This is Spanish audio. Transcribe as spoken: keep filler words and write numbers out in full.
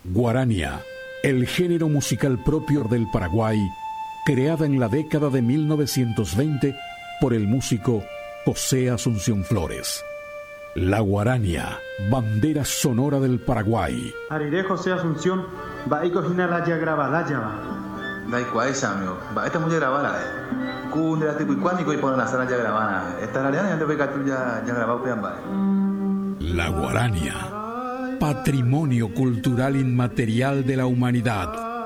Guarania, el género musical propio del Paraguay, creada en la década de mil novecientos veinte por el músico José Asunción Flores. La guarania, bandera sonora del Paraguay. Ariré José Asunción, va y cocina la ya grabada ya va. Dai cuál amigo, va esta muy grabada eh. Cunde la tipo y cuánico y ponen la sala ya grabada. Esta la ya te ve que tú ya ya grabado pean va. La guarania, patrimonio cultural inmaterial de la humanidad.